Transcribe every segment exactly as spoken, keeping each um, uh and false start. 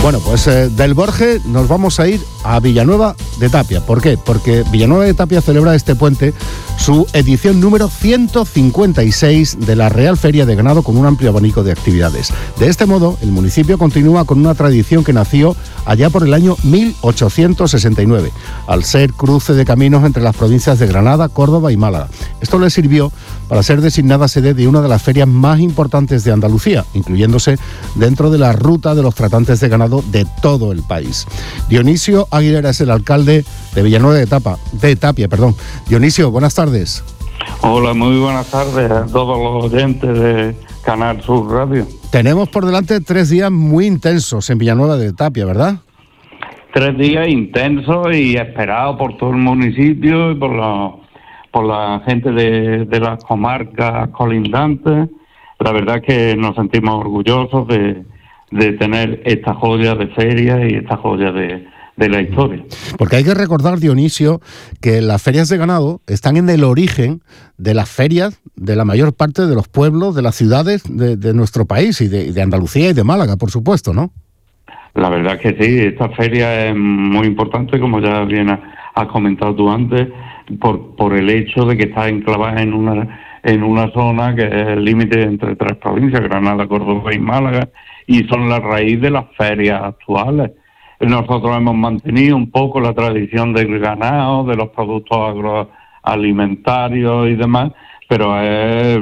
Bueno, pues eh, del Borge nos vamos a ir a Villanueva de Tapia. ¿Por qué? Porque Villanueva de Tapia celebra este puente su edición número ciento cincuenta y seis de la Real Feria de Ganado con un amplio abanico de actividades. De este modo, el municipio continúa con una tradición que nació allá por el año mil ochocientos sesenta y nueve, al ser cruce de caminos entre las provincias de Granada, Córdoba y Málaga. Esto le sirvió para ser designada sede de una de las ferias más importantes de Andalucía, incluyéndose dentro de la ruta de los tratantes de ganado de todo el país. Dionisio Aguilera es el alcalde de Villanueva de, Tapa, de Tapia. Perdón. Dionisio, buenas tardes. Hola, muy buenas tardes a todos los oyentes de Canal Sur Radio. Tenemos por delante tres días muy intensos en Villanueva de Tapia, ¿verdad? Tres días intensos y esperados por todo el municipio y por la, por la gente de, de las comarcas colindantes. La verdad es que nos sentimos orgullosos de, de tener esta joya de feria y esta joya de, de la historia. Porque hay que recordar, Dionisio, que las ferias de ganado están en el origen de las ferias de la mayor parte de los pueblos, de las ciudades de, de nuestro país y de, de Andalucía y de Málaga, por supuesto, ¿no? La verdad es que sí, esta feria es muy importante, como ya bien has comentado tú antes, por, por el hecho de que está enclavada en una, en una zona que es el límite entre tres provincias, Granada, Córdoba y Málaga, y son la raíz de las ferias actuales. Nosotros hemos mantenido un poco la tradición del ganado, de los productos agroalimentarios y demás, pero es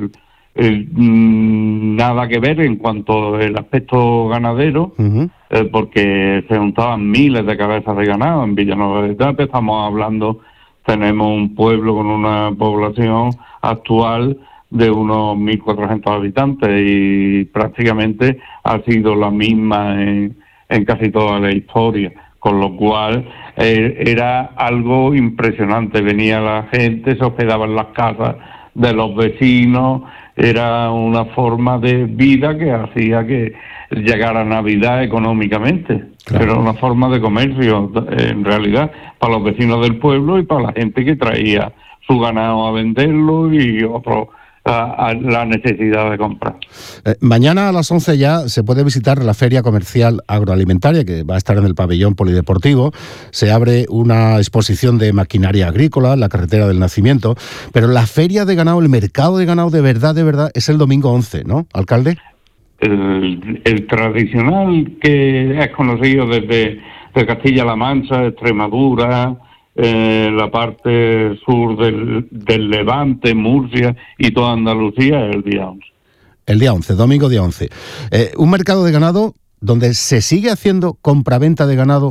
eh, nada que ver en cuanto al aspecto ganadero, uh-huh. eh, porque se juntaban miles de cabezas de ganado en Villanueva de Tapia. Estamos hablando, tenemos un pueblo con una población actual de unos mil cuatrocientos habitantes y prácticamente ha sido la misma en en casi toda la historia, con lo cual eh, era algo impresionante. Venía la gente, se hospedaba en las casas de los vecinos, era una forma de vida que hacía que llegara Navidad económicamente, claro. Era una forma de comercio, en realidad, para los vecinos del pueblo y para la gente que traía su ganado a venderlo y otros A, a la necesidad de comprar. Eh, mañana a las once ya se puede visitar la Feria Comercial Agroalimentaria, que va a estar en el pabellón polideportivo. Se abre una exposición de maquinaria agrícola, la carretera del nacimiento, pero la feria de ganado, el mercado de ganado de verdad, de verdad, es el domingo once, ¿no, alcalde? El, el tradicional que es conocido desde de Castilla-La Mancha, Extremadura, Eh, la parte sur del, del Levante, Murcia y toda Andalucía es el día once. El día once, domingo día once. Eh, un mercado de ganado donde se sigue haciendo compraventa de ganado.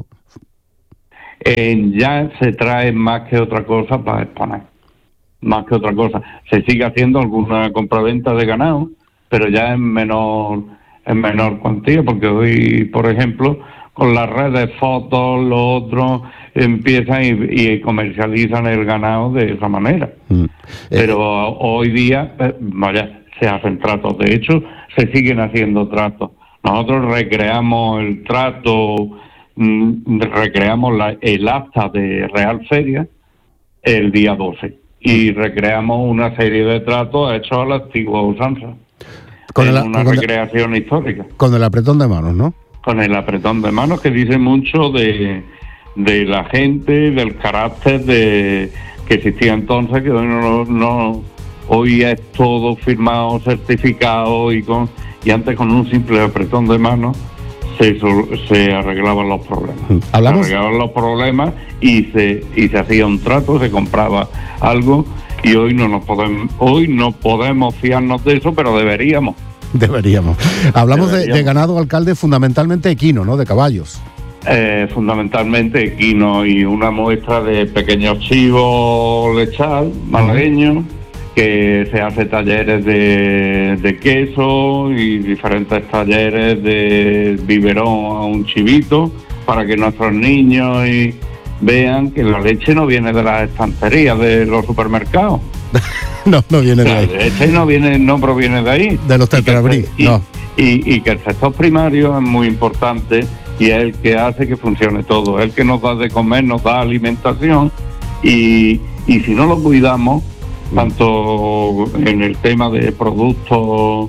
Eh, ya se trae más que otra cosa para exponer. Más que otra cosa. Se sigue haciendo alguna compraventa de ganado, pero ya en menor, en menor cuantía, porque hoy, por ejemplo, con las redes, fotos, lo otro, empiezan y, y comercializan el ganado de esa manera. Mm. Eh. Pero hoy día, eh, vaya, se hacen tratos. De hecho, se siguen haciendo tratos. Nosotros recreamos el trato, mm, recreamos la, el acta de Real Feria el día doce. Y recreamos una serie de tratos hechos a la antigua usanza. Con el, una con recreación el, histórica. Con el apretón de manos, ¿no? Con el apretón de manos, que dice mucho de, de la gente, del carácter de que existía entonces, que hoy no, no hoy es todo firmado, certificado y con y antes con un simple apretón de manos se se arreglaban los problemas. ¿Hablamos? Se arreglaban los problemas y se y se hacía un trato, se compraba algo y hoy no nos podemos hoy no podemos fiarnos de eso, pero deberíamos. Deberíamos. Hablamos Deberíamos. De, de ganado, alcalde, fundamentalmente equino, ¿no? De caballos. Eh, fundamentalmente equino y una muestra de pequeños chivos lechal, malagueños, uh-huh. que se hace talleres de, de queso y diferentes talleres de biberón a un chivito para que nuestros niños y vean que la leche no viene de las estanterías de los supermercados. No, no viene de ahí. La leche no viene, no proviene de ahí. De los tetrabrí, no. Y, y que el sector primario es muy importante y es el que hace que funcione todo. Es el que nos da de comer, nos da alimentación y, y si no lo cuidamos, tanto en el tema de productos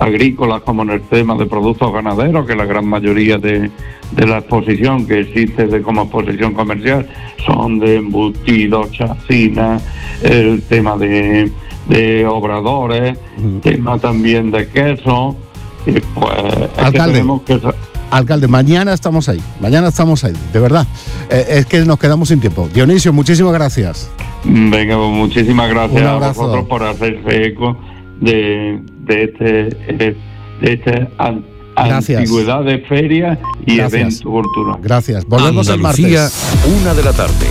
agrícolas como en el tema de productos ganaderos, que la gran mayoría de, de la exposición que existe de, como exposición comercial son de embutidos, chacinas, el tema de, de obradores, uh-huh. tema también de queso, y pues es Alcalde. que tenemos que... Alcalde, mañana estamos ahí, mañana estamos ahí, de verdad. Eh, es que nos quedamos sin tiempo. Dionisio, muchísimas gracias. Venga, pues muchísimas gracias a vosotros por hacerse eco de, de este de este an, antigüedad de feria y gracias. Evento cultural. Gracias. Volvemos Andalucía, el martes. Una de la tarde.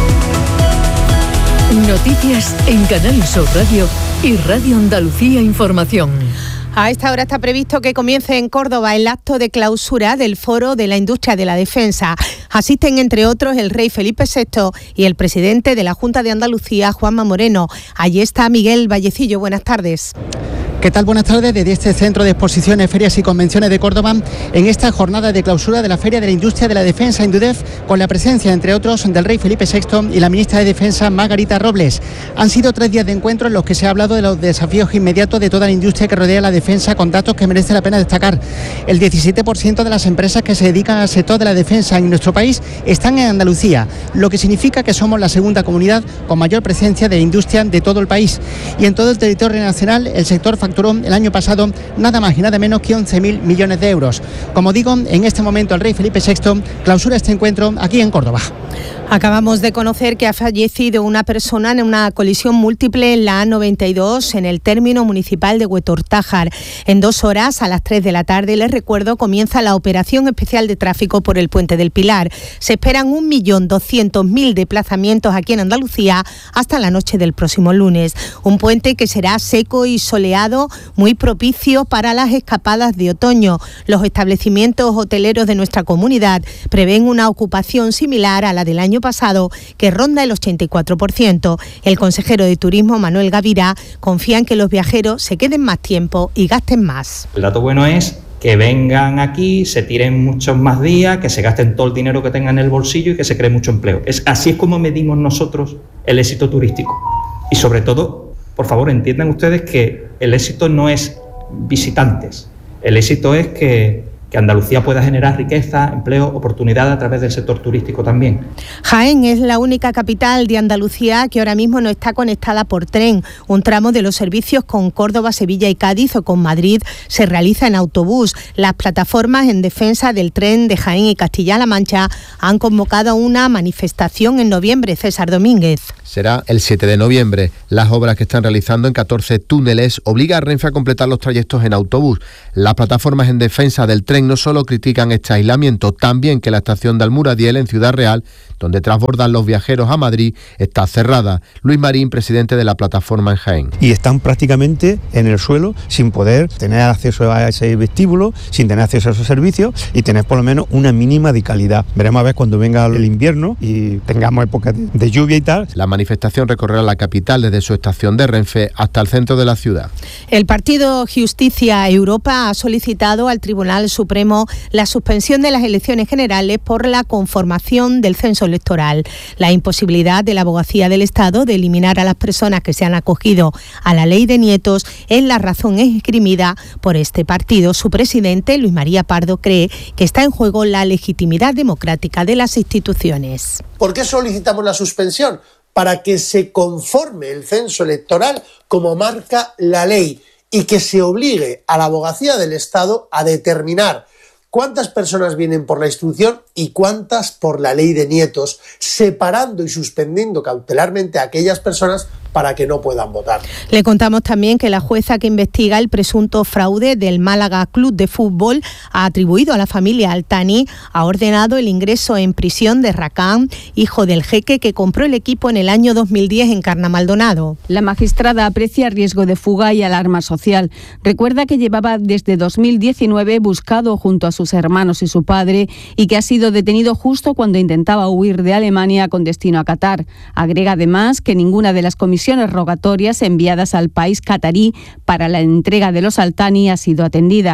Noticias en Canal Sur Radio y Radio Andalucía Información. A esta hora está previsto que comience en Córdoba el acto de clausura del Foro de la Industria de la Defensa. Asisten, entre otros, el rey Felipe sexto y el presidente de la Junta de Andalucía, Juanma Moreno. Allí está Miguel Vallecillo. Buenas tardes. ¿Qué tal? Buenas tardes. Desde este Centro de Exposiciones, Ferias y Convenciones de Córdoba, en esta jornada de clausura de la Feria de la Industria de la Defensa, Indudef, con la presencia, entre otros, del rey Felipe sexto y la ministra de Defensa, Margarita Robles. Han sido tres días de encuentro en los que se ha hablado de los desafíos inmediatos de toda la industria que rodea la defensa, con datos que merece la pena destacar. El diecisiete por ciento de las empresas que se dedican al sector de la defensa en nuestro país están en Andalucía, lo que significa que somos la segunda comunidad con mayor presencia de la industria de todo el país. Y en todo el territorio nacional, el sector facturó el año pasado nada más y nada menos que once mil millones de euros. Como digo, en este momento el rey Felipe sexto clausura este encuentro aquí en Córdoba. Acabamos de conocer que ha fallecido una persona en una colisión múltiple en la A noventa y dos en el término municipal de Huetortájar. En dos horas, a las tres de la tarde, les recuerdo, comienza la operación especial de tráfico por el Puente del Pilar. Se esperan un millón doscientos mil desplazamientos aquí en Andalucía hasta la noche del próximo lunes. Un puente que será seco y soleado, muy propicio para las escapadas de otoño. Los establecimientos hoteleros de nuestra comunidad prevén una ocupación similar a la del año pasado, que ronda el ochenta y cuatro por ciento. El consejero de Turismo, Manuel Gavirá, confía en que los viajeros se queden más tiempo y gasten más. El dato bueno es que vengan aquí, se tiren muchos más días, que se gasten todo el dinero que tengan en el bolsillo y que se cree mucho empleo. Es, así es como medimos nosotros el éxito turístico. Y sobre todo, por favor, entiendan ustedes que el éxito no es visitantes. El éxito es que que Andalucía pueda generar riqueza, empleo, oportunidad a través del sector turístico también. Jaén es la única capital de Andalucía que ahora mismo no está conectada por tren. Un tramo de los servicios con Córdoba, Sevilla y Cádiz o con Madrid se realiza en autobús. Las plataformas en defensa del tren de Jaén y Castilla-La Mancha han convocado una manifestación en noviembre. César Domínguez. Será el siete de noviembre. Las obras que están realizando en catorce túneles obligan a Renfe a completar los trayectos en autobús. Las plataformas en defensa del tren no solo critican este aislamiento, también que la estación de Almuradiel en Ciudad Real, donde transbordan los viajeros a Madrid, está cerrada. Luis Marín, presidente de la plataforma en Jaén. Y están prácticamente en el suelo sin poder tener acceso a ese vestíbulo, sin tener acceso a esos servicios y tener por lo menos una mínima de calidad. Veremos a ver cuando venga el invierno y tengamos épocas de, de lluvia y tal. La manifestación recorrerá la capital desde su estación de Renfe hasta el centro de la ciudad. El partido Justicia Europa ha solicitado al Tribunal Supremo la suspensión de las elecciones generales por la conformación del censo electoral. La imposibilidad de la Abogacía del Estado de eliminar a las personas que se han acogido a la ley de nietos es la razón esgrimida por este partido. Su presidente, Luis María Pardo, cree que está en juego la legitimidad democrática de las instituciones. ¿Por qué solicitamos la suspensión? Para que se conforme el censo electoral como marca la ley y que se obligue a la Abogacía del Estado a determinar cuántas personas vienen por la instrucción y cuántas por la ley de nietos, separando y suspendiendo cautelarmente a aquellas personas para que no puedan votar. Le contamos también que la jueza que investiga el presunto fraude del Málaga Club de Fútbol ha atribuido a la familia Altani, ha ordenado el ingreso en prisión de Racán, hijo del jeque que compró el equipo en el año dos mil diez en Carnamaldonado. La magistrada aprecia riesgo de fuga y alarma social. Recuerda que llevaba desde dos mil diecinueve buscado junto a sus hermanos y su padre y que ha sido detenido justo cuando intentaba huir de Alemania con destino a Qatar. Agrega además que ninguna de las comisiones rogatorias enviadas al país catarí para la entrega de los Altani ha sido atendida.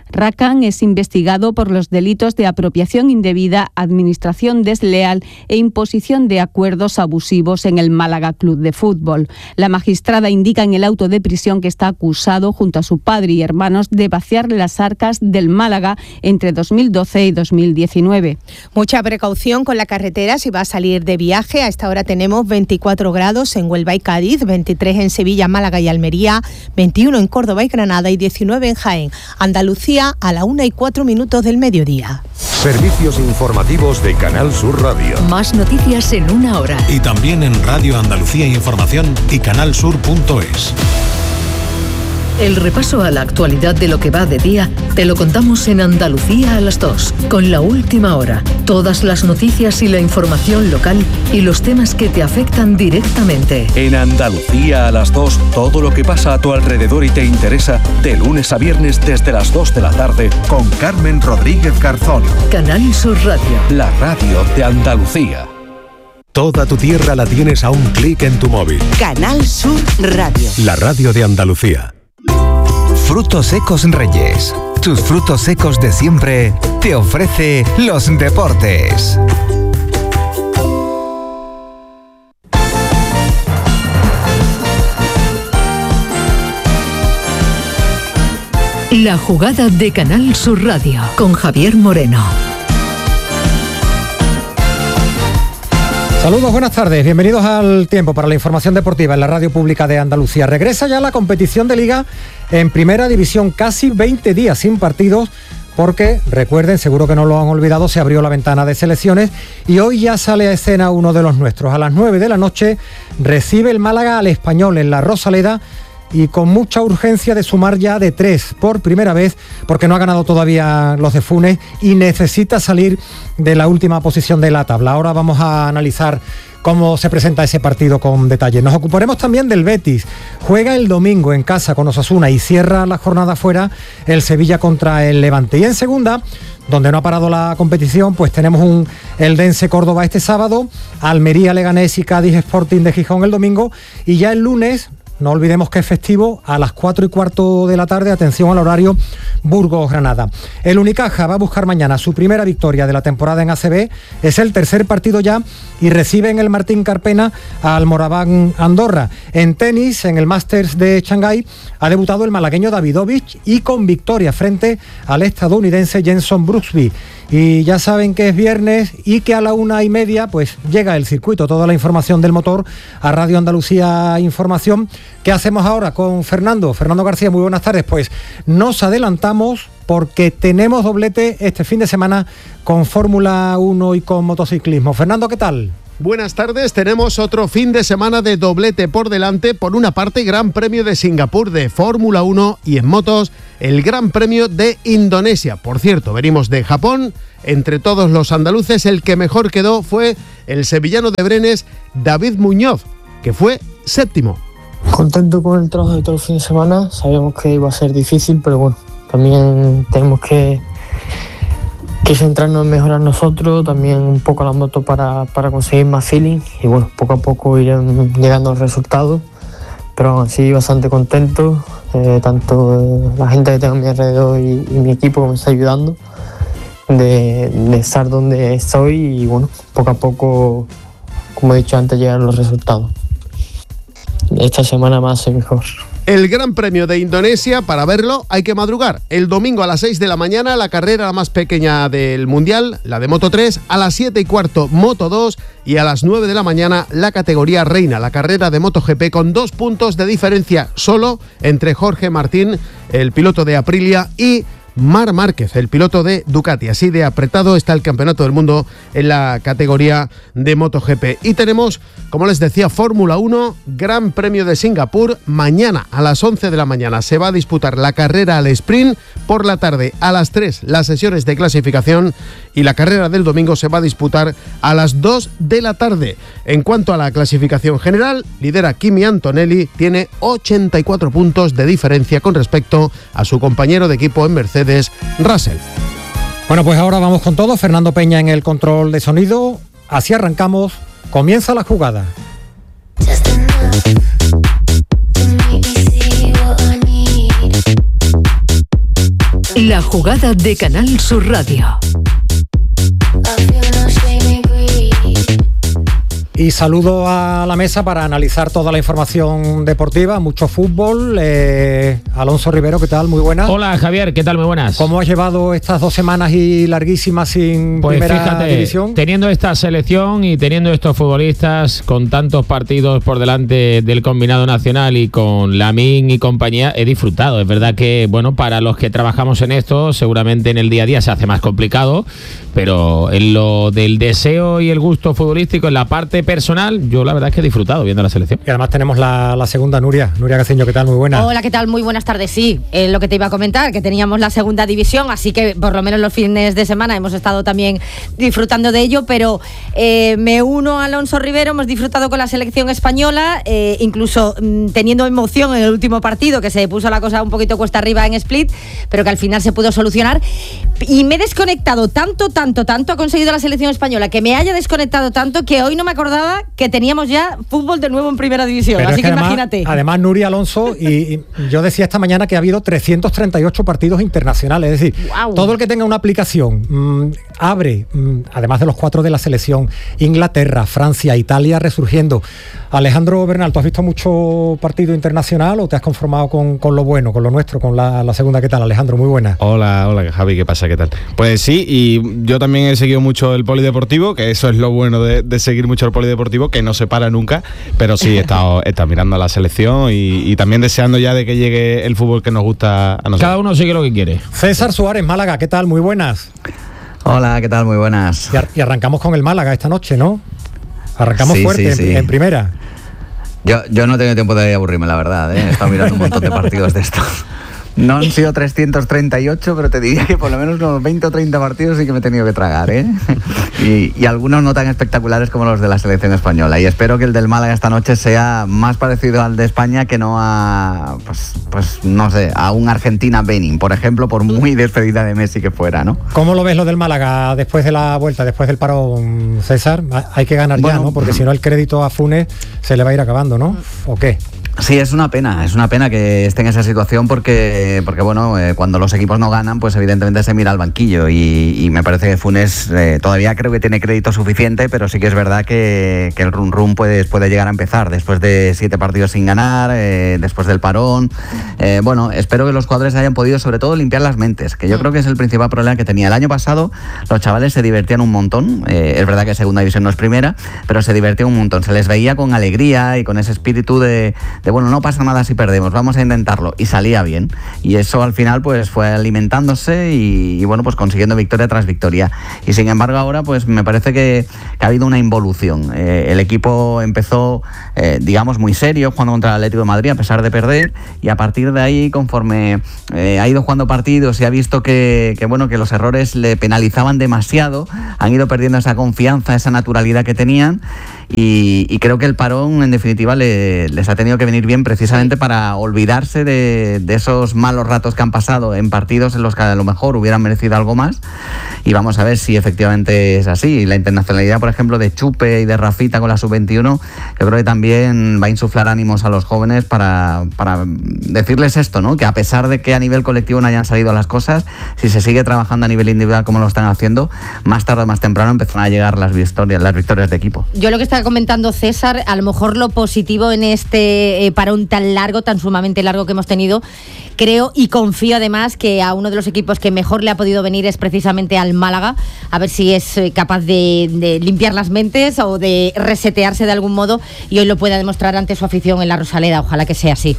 Rakan es investigado por los delitos de apropiación indebida, administración desleal e imposición de acuerdos abusivos en el Málaga Club de Fútbol. La magistrada indica en el auto de prisión que está acusado junto a su padre y hermanos de vaciar las arcas del Málaga entre dos mil doce y dos mil diecinueve. Mucha precaución con la carretera si va a salir de viaje. A esta hora tenemos veinticuatro grados en Huelva y Cádiz, veintitrés en Sevilla, Málaga y Almería, veintiuno en Córdoba y Granada y diecinueve en Jaén. Andalucía a la una y cuatro minutos del mediodía. Servicios informativos de Canal Sur Radio. Más noticias en una hora. Y también en Radio Andalucía Información y canalsur punto es. El repaso a la actualidad de lo que va de día te lo contamos en Andalucía a las dos, con La Última Hora. Todas las noticias y la información local y los temas que te afectan directamente. En Andalucía a las dos, todo lo que pasa a tu alrededor y te interesa, de lunes a viernes desde las dos de la tarde, con Carmen Rodríguez Garzón. Canal Sur Radio. La radio de Andalucía. Toda tu tierra la tienes a un clic en tu móvil. Canal Sur Radio. La radio de Andalucía. Frutos Secos Reyes. Tus frutos secos de siempre te ofrece los deportes. La jugada de Canal Sur Radio con Javier Moreno. Saludos, buenas tardes, bienvenidos al Tiempo para la información deportiva en la radio pública de Andalucía. Regresa ya la competición de Liga en Primera División, casi veinte días sin partidos, porque, recuerden, seguro que no lo han olvidado, se abrió la ventana de selecciones y hoy ya sale a escena uno de los nuestros. A las nueve de la noche recibe el Málaga al Español en la Rosaleda, y con mucha urgencia de sumar ya de tres por primera vez, porque no ha ganado todavía los de Funes y necesita salir de la última posición de la tabla. Ahora vamos a analizar cómo se presenta ese partido con detalle. Nos ocuparemos también del Betis. Juega el domingo en casa con Osasuna y cierra la jornada fuera el Sevilla contra el Levante. Y en segunda, donde no ha parado la competición, pues tenemos un Eldense Córdoba este sábado, Almería, Leganés y Cádiz Sporting de Gijón el domingo, y ya el lunes, no olvidemos que es festivo, a las cuatro y cuarto de la tarde, atención al horario, Burgos-Granada. El Unicaja va a buscar mañana su primera victoria de la temporada en A C B, es el tercer partido ya y recibe en el Martín Carpena al Moraván Andorra. En tenis, en el Masters de Shanghái, ha debutado el malagueño Davidovich y con victoria frente al estadounidense Jenson Brooksby. Y ya saben que es viernes y que a la una y media pues llega el circuito, toda la información del motor a Radio Andalucía Información. ¿Qué hacemos ahora con Fernando? Fernando García, muy buenas tardes. Pues nos adelantamos porque tenemos doblete este fin de semana con Fórmula uno y con motociclismo. Fernando, ¿qué tal? Buenas tardes, tenemos otro fin de semana de doblete por delante. Por una parte, Gran Premio de Singapur de Fórmula uno y en motos, el Gran Premio de Indonesia. Por cierto, venimos de Japón. Entre todos los andaluces, el que mejor quedó fue el sevillano de Brenes, David Muñoz, que fue séptimo. Contento con el trabajo de todo el fin de semana. Sabíamos que iba a ser difícil, pero bueno, también tenemos que... que centrarnos en mejorar nosotros, también un poco la moto para, para conseguir más feeling y bueno, poco a poco irán llegando los resultados, pero aún así bastante contento, eh, tanto la gente que tengo a mi alrededor y, y mi equipo que me está ayudando de, de estar donde estoy y bueno, poco a poco, como he dicho antes, llegan los resultados. Esta semana más y mejor. El Gran Premio de Indonesia, para verlo hay que madrugar. El domingo a las seis de la mañana, la carrera más pequeña del Mundial, la de Moto tres, a las siete y cuarto Moto dos y a las nueve de la mañana la categoría reina, la carrera de MotoGP con dos puntos de diferencia solo entre Jorge Martín, el piloto de Aprilia, y Marc Márquez, el piloto de Ducati. Así de apretado está el campeonato del mundo en la categoría de MotoGP. Y tenemos, como les decía, Fórmula uno, Gran Premio de Singapur. Mañana a las once de la mañana se va a disputar la carrera al sprint. Por la tarde a las tres las sesiones de clasificación y la carrera del domingo se va a disputar a las dos de la tarde. En cuanto a la clasificación general, lidera Kimi Antonelli, tiene ochenta y cuatro puntos de diferencia con respecto a su compañero de equipo en Mercedes, Russell. Bueno, pues ahora vamos con todo. Fernando Peña en el control de sonido. Así arrancamos. Comienza la jugada. La jugada de Canal Sur Radio. Y saludo a la mesa para analizar toda la información deportiva, mucho fútbol. Eh, Alonso Rivero, ¿qué tal? Muy buenas. Hola Javier, ¿qué tal? Muy buenas. ¿Cómo has llevado estas dos semanas y larguísimas sin pues primera fíjate, división? Teniendo esta selección y teniendo estos futbolistas con tantos partidos por delante del combinado nacional y con Lamine y compañía, he disfrutado. Es verdad que, bueno, para los que trabajamos en esto, seguramente en el día a día se hace más complicado, pero en lo del deseo y el gusto futbolístico, en la parte personal, yo la verdad es que he disfrutado viendo la selección. Y además tenemos la, la segunda, Nuria. Nuria Gaceño, ¿qué tal? Muy buena. Hola, ¿qué tal? Muy buenas tardes. Sí, es lo que te iba a comentar, que teníamos la segunda división, así que por lo menos los fines de semana hemos estado también disfrutando de ello, pero eh, me uno a Alonso Rivero, hemos disfrutado con la selección española, eh, incluso mmm, teniendo emoción en el último partido, que se puso la cosa un poquito cuesta arriba en Split, pero que al final se pudo solucionar. Y me he desconectado tanto, tanto, tanto ha conseguido la selección española, que me haya desconectado tanto que hoy no me acordaba que teníamos ya fútbol de nuevo en primera división. Pero así es que, que además, imagínate. Además, Nuria, Alonso, y, y yo decía esta mañana que ha habido trescientos treinta y ocho partidos internacionales. Es decir, wow. Todo el que tenga una aplicación mmm, abre, mmm, además de los cuatro de la selección, Inglaterra, Francia, Italia resurgiendo. Alejandro Bernal, ¿tú has visto mucho partido internacional o te has conformado con, con lo bueno, con lo nuestro, con la, la segunda? ¿Qué tal, Alejandro? Muy buena. Hola, hola Javi, ¿qué pasa? ¿Qué tal? Pues sí, y yo también he seguido mucho el polideportivo, que eso es lo bueno de, de seguir mucho el polideportivo, que no se para nunca, pero sí he estado, he estado mirando a la selección y, y también deseando ya de que llegue el fútbol que nos gusta a nosotros. Cada uno sigue lo que quiere. César Suárez, Málaga, ¿qué tal? Muy buenas. Hola, ¿qué tal? Muy buenas. Y, ar- y arrancamos con el Málaga esta noche, ¿no? Arrancamos sí, fuerte sí, sí. En, en primera. Yo, yo no he tenido tiempo de aburrirme, la verdad, ¿eh? He estado mirando un montón de partidos de estos. No han sido trescientos treinta y ocho, pero te diría que por lo menos unos veinte o treinta partidos sí que me he tenido que tragar, ¿eh? Y, y algunos no tan espectaculares como los de la selección española. Y espero que el del Málaga esta noche sea más parecido al de España que no a, pues, pues no sé, a un Argentina-Benin, por ejemplo, por muy despedida de Messi que fuera, ¿no? ¿Cómo lo ves lo del Málaga después de la vuelta, después del parón, César? Hay que ganar bueno, ya, ¿no? Porque si no el crédito a Funes se le va a ir acabando, ¿no? ¿O qué? Sí, es una pena, es una pena que esté en esa situación porque, porque bueno, eh, cuando los equipos no ganan, pues evidentemente se mira al banquillo y, y me parece que Funes eh, todavía creo que tiene crédito suficiente, pero sí que es verdad que, que el run run puede, puede llegar a empezar después de siete partidos sin ganar, eh, después del parón. Eh, bueno, espero que los jugadores hayan podido sobre todo limpiar las mentes, que yo creo que es el principal problema que tenía. El año pasado los chavales se divertían un montón, eh, es verdad que segunda división no es primera, pero se divertían un montón, se les veía con alegría y con ese espíritu de de bueno, no pasa nada si perdemos, vamos a intentarlo, y salía bien, y eso al final pues fue alimentándose y, y bueno, pues consiguiendo victoria tras victoria, y sin embargo ahora pues me parece que, que ha habido una involución. Eh, el equipo empezó eh, digamos muy serio jugando contra el Atlético de Madrid a pesar de perder, y a partir de ahí conforme eh, ha ido jugando partidos y ha visto que, que bueno, que los errores le penalizaban demasiado, han ido perdiendo esa confianza, esa naturalidad que tenían. Y, y creo que el parón en definitiva le, les ha tenido que venir bien precisamente para olvidarse de, de esos malos ratos que han pasado en partidos en los que a lo mejor hubieran merecido algo más, y vamos a ver si efectivamente es así. La internacionalidad, por ejemplo, de Chupe y de Rafita con la sub veintiuno, yo creo que también va a insuflar ánimos a los jóvenes para, para decirles esto, ¿no? Que a pesar de que a nivel colectivo no hayan salido las cosas, si se sigue trabajando a nivel individual como lo están haciendo, más tarde o más temprano empezarán a llegar las victorias, las victorias de equipo. Yo lo que está comentando César, a lo mejor lo positivo en este eh, parón tan largo, tan sumamente largo que hemos tenido, creo y confío además que a uno de los equipos que mejor le ha podido venir es precisamente al Málaga, a ver si es eh, capaz de, de limpiar las mentes o de resetearse de algún modo, y hoy lo pueda demostrar ante su afición en la Rosaleda, ojalá que sea así.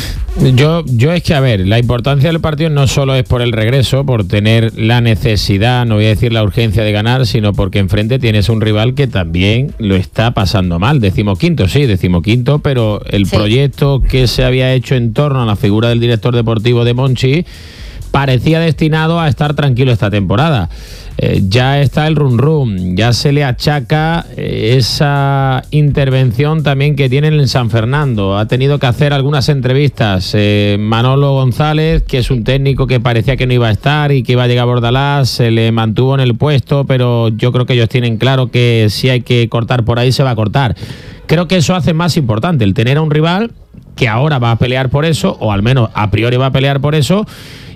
Yo, yo es que, a ver, la importancia del partido no solo es por el regreso, por tener la necesidad, no voy a decir la urgencia de ganar, sino porque enfrente tienes un rival que también lo está pasando mal. Decimoquinto, sí, decimoquinto, pero el sí. proyecto que se había hecho en torno a la figura del director deportivo de Monchi parecía destinado a estar tranquilo esta temporada. Eh, ya está el run run, ya se le achaca eh, esa intervención también que tienen en San Fernando. Ha tenido que hacer algunas entrevistas eh, Manolo González, que es un técnico que parecía que no iba a estar y que iba a llegar a Bordalás, se le mantuvo en el puesto, pero yo creo que ellos tienen claro que si hay que cortar por ahí se va a cortar. Creo que eso hace más importante el tener a un rival que ahora va a pelear por eso, o al menos a priori va a pelear por eso,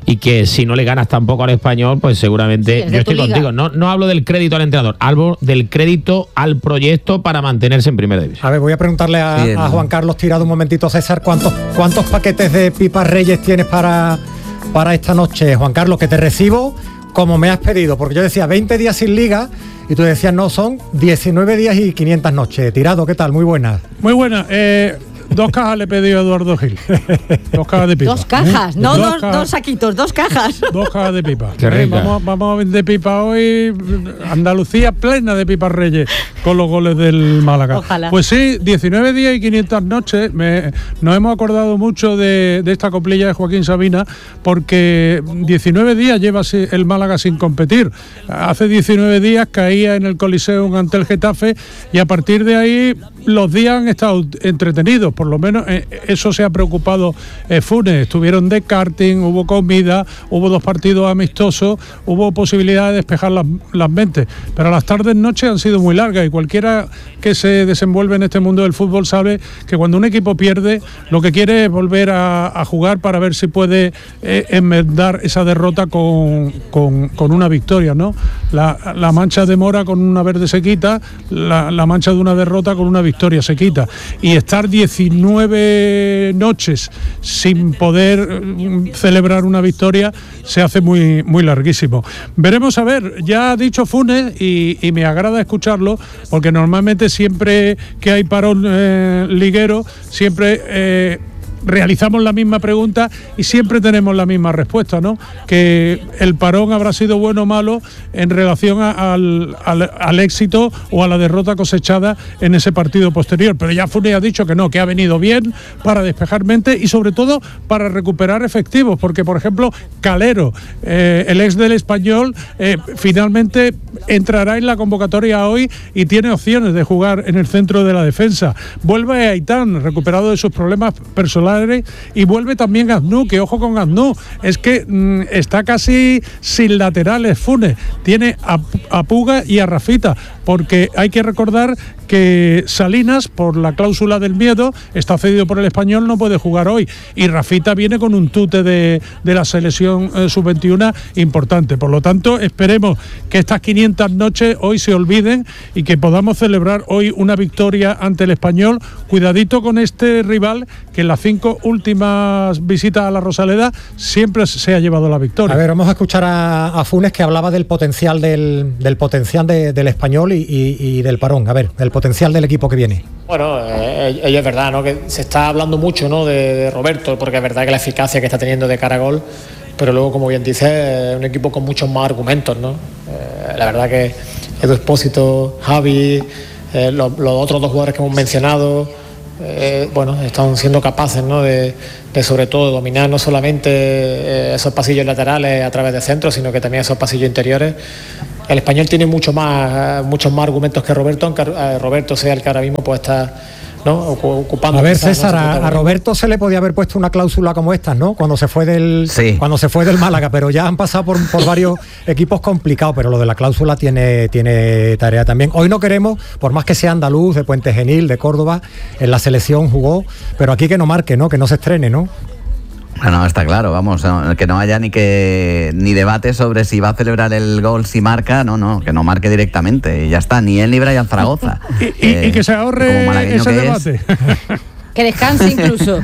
y que si no le ganas tampoco al Español, pues seguramente Sí, yo estoy contigo. No, no hablo del crédito al entrenador, hablo del crédito al proyecto para mantenerse en primera división. A ver, voy a preguntarle a, Bien. a Juan Carlos Tirado un momentito, César, ¿cuántos, cuántos paquetes de pipas Reyes tienes para, para esta noche? Juan Carlos, que te recibo como me has pedido, porque yo decía veinte días sin liga y tú decías no, son diecinueve días y quinientas noches. Tirado, ¿qué tal? Muy buenas. Muy buena. Eh, dos cajas le he pedido a Eduardo Gil. Dos cajas de pipa. Dos cajas, no Dos dos, cajas. dos saquitos, dos cajas. Dos cajas de pipa. Qué Eh, rica. vamos, vamos a vender pipa hoy. Andalucía plena de pipas Reyes con los goles del Málaga. Ojalá. Pues sí, diecinueve días y quinientas noches. Me- nos hemos acordado mucho de, de esta coplilla de Joaquín Sabina porque diecinueve días lleva si- el Málaga sin competir. Hace diecinueve días caía en el Coliseum ante el Getafe y a partir de ahí los días han estado entretenidos. Por lo menos eh, eso se ha preocupado eh, Funes. Estuvieron de karting, hubo comida, hubo dos partidos amistosos, hubo posibilidad de despejar las, las mentes. Pero las tardes, noches han sido muy largas y cualquiera que se desenvuelve en este mundo del fútbol sabe que cuando un equipo pierde, lo que quiere es volver a, a jugar para ver si puede eh, enmendar esa derrota con, con- con una victoria, ¿no? La, la mancha de mora con una verde se quita, la, la mancha de una derrota con una victoria se quita. Y estar diecinueve noches sin poder eh, celebrar una victoria se hace muy, muy larguísimo. Veremos a ver, ya ha dicho Funes y, y me agrada escucharlo porque normalmente siempre que hay parón eh, liguero, siempre... Eh, realizamos la misma pregunta y siempre tenemos la misma respuesta, ¿no? Que el parón habrá sido bueno o malo en relación a- al, al- al éxito o a la derrota cosechada en ese partido posterior. Pero ya Funes ha dicho que no, que ha venido bien para despejar mente y sobre todo para recuperar efectivos, porque por ejemplo Calero, eh, el ex del Español, eh, finalmente entrará en la convocatoria hoy y tiene opciones de jugar en el centro de la defensa. Vuelve Aitán, recuperado de sus problemas personales, y vuelve también Aznou, que ojo con Aznou, es que mm, está casi sin laterales Funes, tiene a, a Puga y a Rafita, porque hay que recordar que Salinas, por la cláusula del miedo, está cedido por el Español, no puede jugar hoy, y Rafita viene con un tute de, de la selección eh, sub veintiuno importante. Por lo tanto, esperemos que estas quinientas noches hoy se olviden y que podamos celebrar hoy una victoria ante el Español. Cuidadito con este rival que en las cinco últimas visitas a la Rosaleda siempre se ha llevado la victoria. A ver, vamos a escuchar a, a Funes, que hablaba del potencial del, del potencial de- del Español y, y- y del parón. A ver, del potencial del equipo que viene. Bueno, eh, ello es verdad, ¿no? Que se está hablando mucho, ¿no? de, de Roberto, porque es verdad que la eficacia que está teniendo de cara a gol, pero luego, como bien dice, es un equipo con muchos más argumentos, ¿no? Eh, la verdad que Edu Expósito, Javi, eh, los, los otros dos jugadores que hemos mencionado, eh, bueno, están siendo capaces, ¿no? de, de sobre todo dominar no solamente eh, esos pasillos laterales a través de centros, sino que también esos pasillos interiores. El Español tiene mucho más, eh, muchos más argumentos que Roberto, aunque eh, Roberto sea el que ahora mismo pues está, ¿no? Ocu- ocupando. A ver, quizás, ¿no? César, ese a, a protagonismo. Roberto se le podía haber puesto una cláusula como esta, ¿no? Cuando se fue del cuando se fue del Málaga, pero ya han pasado por, por varios equipos complicados, pero lo de la cláusula tiene, tiene tarea también. Hoy no queremos, por más que sea andaluz, de Puente Genil, de Córdoba, en la selección jugó, pero aquí que no marque, ¿no? Que no se estrene, ¿no? Bueno, está claro, vamos, no, que no haya ni que ni debate sobre si va a celebrar el gol, si marca, no, no, que no marque directamente y ya está, ni él ni Brian Zaragoza. Y, y- y que se como ahorre malagueño ese que debate. Que descanse incluso.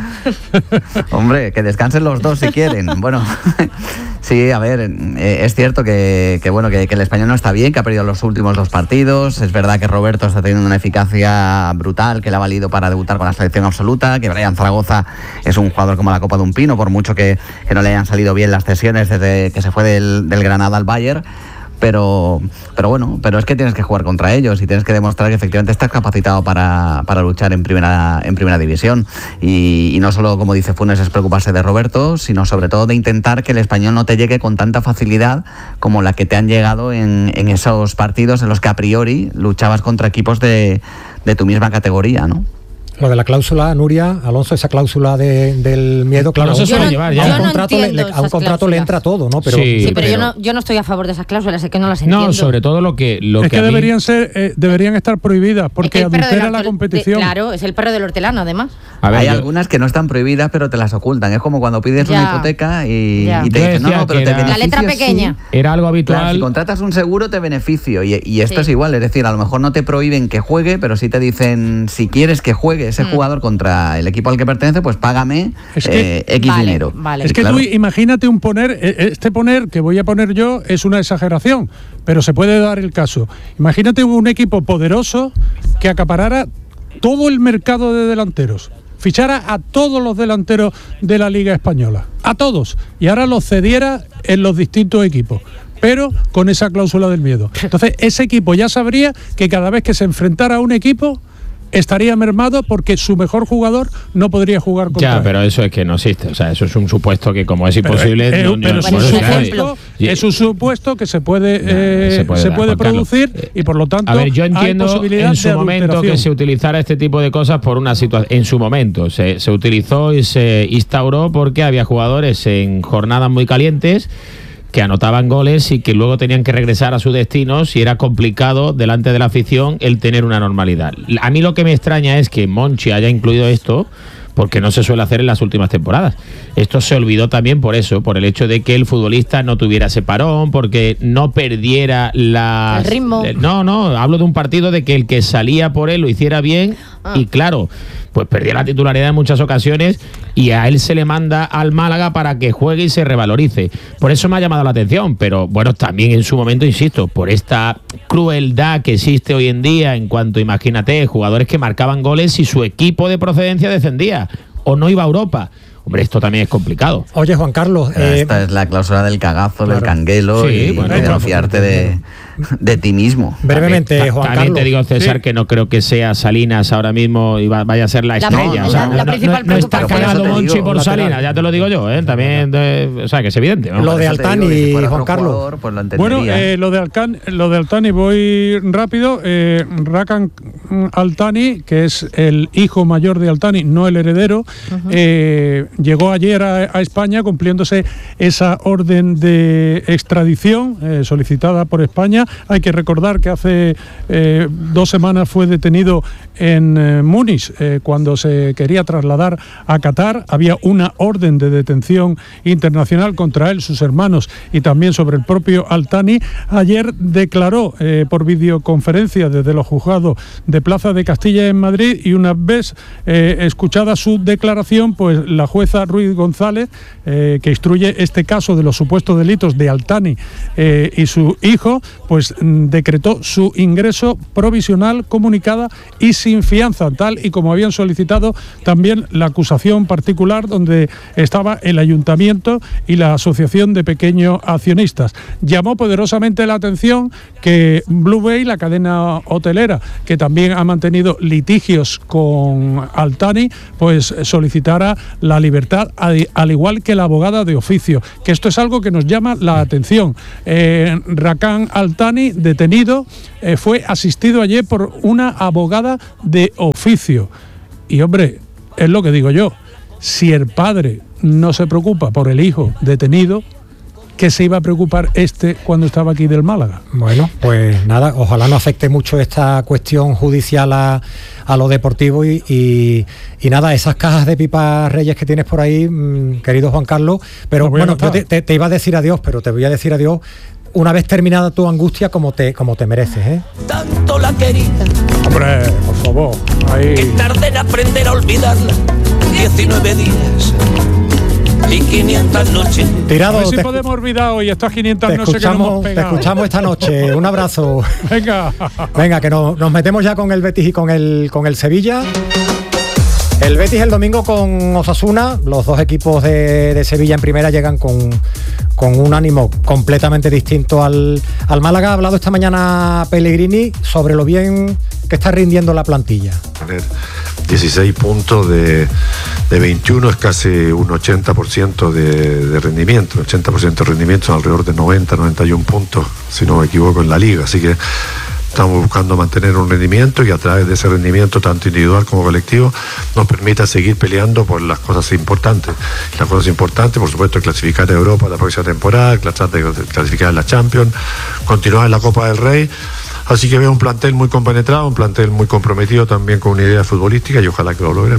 Hombre, que descansen los dos si quieren. Bueno, sí, a ver, eh, es cierto que, que bueno que, que el Español no está bien, que ha perdido los últimos dos partidos. Es verdad que Roberto está teniendo una eficacia brutal, que le ha valido para debutar con la selección absoluta, que Brian Zaragoza es un jugador como la copa de un pino, por mucho que, que no le hayan salido bien las cesiones desde que se fue del, del Granada al Bayern. Pero, pero bueno, pero es que tienes que jugar contra ellos y tienes que demostrar que efectivamente estás capacitado para, para luchar en primera, en primera división. Y, y no solo, como dice Funes, es preocuparse de Roberto, sino sobre todo de intentar que el Español no te llegue con tanta facilidad como la que te han llegado en, en esos partidos en los que a priori luchabas contra equipos de, de tu misma categoría, ¿no? Lo de la cláusula, Nuria, Alonso, esa cláusula de- del miedo, claro, No se suele a un llevar ya. yo no contrato, le, entiendo le- a un esas contrato le cláusulas. entra todo, ¿no? Pero, Sí, Sí, pero, yo pero- no, yo no estoy a favor de esas cláusulas, es que no las entiendo. No, sobre todo lo que lo Es que que a mí- deberían ser, eh, deberían estar prohibidas porque El perro del adultera la hortel- competición. de- claro, es el perro del hortelano, además. A ver, Hay yo... algunas que no están prohibidas, pero te las ocultan. Es como cuando pides ya. una hipoteca y, y te yo dicen, no, no, pero te era... beneficio. La letra pequeña. Sí. Era algo habitual. Claro, si contratas un seguro, te beneficio. Y, y esto Sí. es igual, es decir, a lo mejor no te prohíben que juegue, pero sí te dicen, si quieres que juegue ese mm. jugador contra el equipo al que pertenece, pues págame es que, eh, X vale, dinero. Vale. Es y que claro, tú imagínate un poner, este poner que voy a poner yo es una exageración, pero se puede dar el caso. Imagínate un equipo poderoso que acaparara todo el mercado de delanteros, fichara a todos los delanteros de la Liga Española, a todos, y ahora los cediera en los distintos equipos, pero con esa cláusula del miedo. Entonces, ese equipo ya sabría que cada vez que se enfrentara a un equipo estaría mermado porque su mejor jugador no podría jugar contra Ya, él. pero eso es que no existe. O sea, eso es un supuesto que como es imposible... Pero, eh, no, pero no, es, no, un no, supuesto, es un supuesto que se puede, eh, se puede, se dar, puede Juan Carlos. producir y por lo tanto A ver, yo hay entiendo posibilidad en su de momento adulteración. que se utilizara este tipo de cosas por una situación. En su momento se, se utilizó y se instauró porque había jugadores en jornadas muy calientes que anotaban goles y que luego tenían que regresar a sus destinos y era complicado delante de la afición el tener una normalidad. A mí lo que me extraña es que Monchi haya incluido esto porque no se suele hacer en las últimas temporadas. Esto se olvidó también por eso, por el hecho de que el futbolista no tuviera ese parón, porque no perdiera la... el ritmo. No, no, hablo de un partido de que el que salía por él lo hiciera bien ah. y claro, pues perdía la titularidad en muchas ocasiones y a él se le manda al Málaga para que juegue y se revalorice. Por eso me ha llamado la atención, pero bueno, también en su momento, insisto, por esta crueldad que existe hoy en día en cuanto, imagínate, jugadores que marcaban goles y su equipo de procedencia descendía o no iba a Europa. Hombre, esto también es complicado. Oye, Juan Carlos... Eh, esta es la cláusula del cagazo, claro. del canguelo sí, y bueno, de no fiarte de, de ti mismo. Brevemente, también, Juan también Carlos. te digo, César, sí. que no creo que sea Salinas ahora mismo y va, vaya a ser la, la estrella. No, o sea, la, la no, no, no está cagado Monchi por Salinas, ya te lo digo yo, ¿eh? También, de, o sea, que es evidente. ¿no? Lo de Altani, digo, si Juan Carlos. Jugador, pues lo bueno, eh, lo, de Alcan, lo de Altani, voy rápido. Eh, Rakan Altani, que es el hijo mayor de Altani, no el heredero, uh-huh. eh, llegó ayer a a España cumpliéndose esa orden de extradición eh, solicitada por España. Hay que recordar que hace eh, dos semanas fue detenido en eh, Múnich eh, cuando se quería trasladar a Qatar. Había una orden de detención internacional contra él, sus hermanos y también sobre el propio Altani. Ayer declaró eh, por videoconferencia desde los juzgados de Plaza de Castilla en Madrid y una vez eh, escuchada su declaración, pues la jueza Ruiz González Eh, que instruye este caso de los supuestos delitos de Altani eh, y su hijo, pues mm, decretó su ingreso provisional, comunicada y sin fianza, tal y como habían solicitado también la acusación particular donde estaba el ayuntamiento y la asociación de pequeños accionistas. Llamó poderosamente la atención que Blue Bay, la cadena hotelera, que también ha mantenido litigios con Altani, pues solicitara la libertad al igual que la abogada de oficio, que esto es algo que nos llama la atención. Eh, Rakan Altani, detenido, eh, fue asistido ayer por una abogada de oficio. Y hombre, es lo que digo yo, si el padre no se preocupa por el hijo detenido, ¿qué se iba a preocupar este cuando estaba aquí del Málaga? Bueno, pues nada, ojalá no afecte mucho esta cuestión judicial a, a lo deportivo y, y, y nada, esas cajas de pipas Reyes que tienes por ahí, mmm, querido Juan Carlos, pero bueno, yo te, te, te iba a decir adiós, pero te voy a decir adiós una vez terminada tu angustia como te, como te mereces, ¿eh? Tanto la querida. Hombre, por favor, ahí. Que tarde en aprender a olvidarla. diecinueve días. Y quinientas noches. Tirado, a ver si te, podemos olvidar hoy estas quinientas noches que nos hemos pegado. Te escuchamos esta noche. Un abrazo. Venga. Venga, que nos, nos metemos ya con el Betis y con el, con el Sevilla. El Betis el domingo con Osasuna. Los dos equipos de, de Sevilla en primera llegan con, con un ánimo completamente distinto al, al Málaga. Ha hablado esta mañana Pellegrini sobre lo bien que está rindiendo la plantilla. dieciséis puntos de, de veintiuno es casi un ochenta por ciento de, de rendimiento. ochenta por ciento de rendimiento son alrededor de noventa, noventa y uno puntos, si no me equivoco, en la liga. Así que estamos buscando mantener un rendimiento y a través de ese rendimiento, tanto individual como colectivo, nos permita seguir peleando por las cosas importantes. Las cosas importantes, por supuesto, es clasificar a Europa la próxima temporada, clasificar en la Champions, continuar en la Copa del Rey. Así que veo un plantel muy compenetrado, un plantel muy comprometido también con una idea futbolística y ojalá que lo logremos.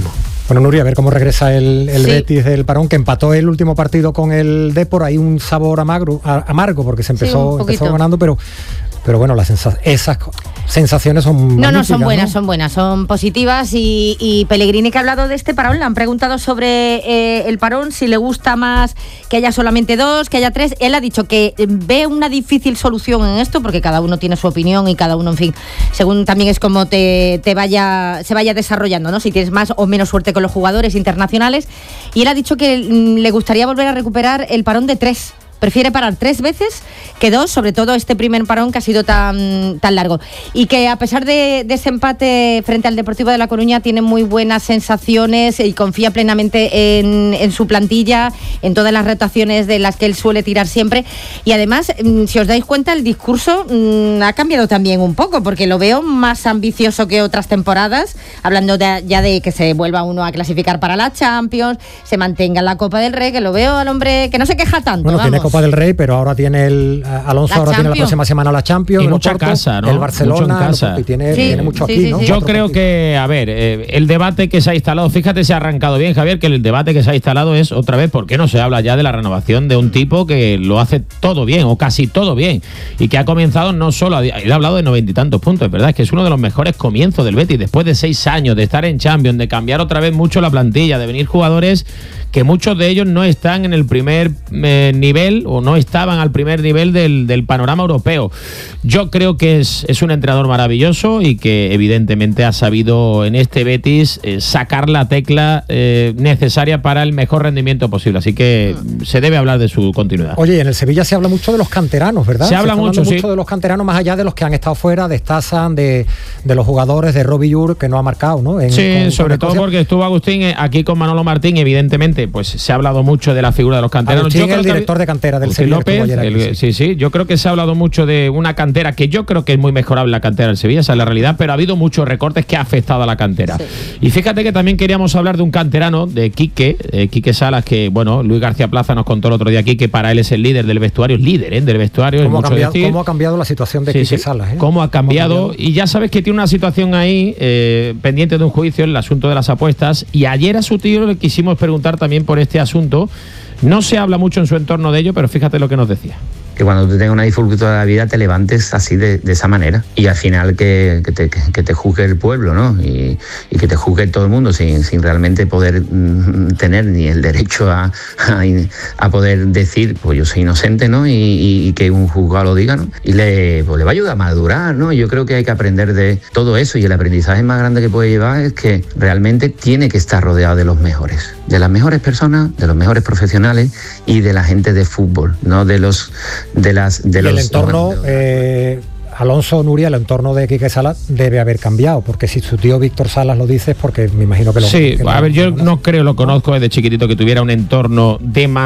Bueno, Nuria, a ver cómo regresa el, el Sí. Betis del parón, que empató el último partido con el Depor. Hay un sabor amargo, a- amargo porque se Sí, empezó, un empezó poquito. ganando, pero, pero bueno, las sensa- esas co- sensaciones son No, no, magníficas, son buenas, son buenas, son positivas y, y Pellegrini, que ha hablado de este parón, le han preguntado sobre eh, el parón, si le gusta más que haya solamente dos, que haya tres. Él ha dicho que eh, ve una difícil solución en esto, porque cada uno tiene su opinión y cada uno, en fin, según también es como te, te vaya, se vaya desarrollando, ¿no? Si tienes más o menos suerte con los jugadores internacionales. Y él ha dicho que mm, le gustaría volver a recuperar el parón de tres. Prefiere parar tres veces que dos, sobre todo este primer parón que ha sido tan, tan largo. Y que a pesar de, de ese empate frente al Deportivo de La Coruña, tiene muy buenas sensaciones y confía plenamente en, en su plantilla, en todas las rotaciones de las que él suele tirar siempre. Y además, mm, si os dais cuenta, el discurso mm, ha cambiado también un poco, porque lo veo más ambicioso que otras temporadas, hablando de- ya de que se vuelva uno a clasificar para la Champions, se mantenga en la Copa del Rey, que lo veo al hombre que no se queja tanto. Bueno, tiene vamos. Copa del Rey, pero ahora tiene el eh, Alonso, La ahora tiene la Champions. próxima semana la Champions, Y el mucha Oporto, casa, ¿no? el Mucho Barcelona, en casa. el Oporto, y tiene, Sí, tiene mucho sí, aquí, sí, ¿no? sí. Yo Cuatro creo partidos. que, a ver, eh, el debate que se ha instalado, fíjate, se ha arrancado bien, Javier, que el debate que se ha instalado es, otra vez, ¿por qué no se habla ya de la renovación de un tipo que lo hace todo bien, o casi todo bien, y que ha comenzado no solo, a- él ha hablado de noventa y tantos puntos, ¿verdad? Es que es uno de los mejores comienzos del Betis, después de seis años de estar en Champions, de cambiar otra vez mucho la plantilla, de venir jugadores que muchos de ellos no están en el primer eh, nivel, o no estaban al primer nivel del, del panorama europeo. Yo creo que es, es un entrenador maravilloso y que evidentemente ha sabido en este Betis eh, sacar la tecla eh, necesaria para el mejor rendimiento posible. Así que se debe hablar de su continuidad. Oye, y en el Sevilla se habla mucho de los canteranos, ¿verdad? Se habla está mucho, hablando sí. mucho de los canteranos, más allá de los que han estado fuera, de Stazan, de, de los jugadores, de Robbie Yur, que no ha marcado, ¿no? En- Sí, con- sobre con todo Escocia. porque estuvo Agustín eh, aquí con Manolo Martín, evidentemente, pues se ha hablado mucho de la figura de los canteranos. Agustín, Yo creo el que- director de cantera del Agustín Sevilla, que López, estuvo ayer aquí, el- sí, sí, yo creo que se ha hablado mucho de una cantera que yo creo que es muy mejorable, la cantera del Sevilla, esa es la realidad, pero ha habido muchos recortes que ha afectado a la cantera. Y fíjate que también queríamos hablar de un canterano, de Quique, eh, Quique Salas, que bueno, Luis García Plaza nos contó el otro día aquí que para él es el líder del vestuario, es líder ¿eh? del vestuario, es ¿Cómo ha, mucho cambiado, decir. cómo ha cambiado la situación de Sí, Quique sí. Salas? ¿eh? Cómo ha cambiado, y ya sabes que tiene una situación ahí eh, pendiente de un juicio, el asunto de las apuestas, y ayer a su tío le quisimos preguntar también por este asunto. No se habla mucho en su entorno de ello, pero fíjate lo que nos decía. Que cuando tú tengas una dificultad de la vida te levantes así de, de esa manera y al final que, que, te, que te juzgue el pueblo, ¿no? Y, y que te juzgue todo el mundo sin, sin realmente poder mm, tener ni el derecho a, a, a poder decir, pues yo soy inocente, ¿no? Y, y, y que un juzgado lo diga, ¿no? Y le, pues le va a ayudar a madurar, ¿no? Yo creo que hay que aprender de todo eso, y el aprendizaje más grande que puede llevar es que realmente tiene que estar rodeado de los mejores, de las mejores personas, de los mejores profesionales y de la gente de fútbol, no de los de las de Y los el entorno, eh, Alonso, Nuria, el entorno de Quique Salas debe haber cambiado, porque si su tío Víctor Salas lo dice es porque me imagino que lo... Sí, que lo- a ver, yo no creo, lo conozco desde chiquitito, que tuviera un entorno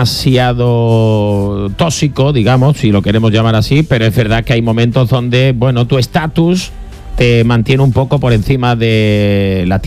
demasiado tóxico, digamos, si lo queremos llamar así, pero es verdad que hay momentos donde, bueno, tu estatus te mantiene un poco por encima de la tierra.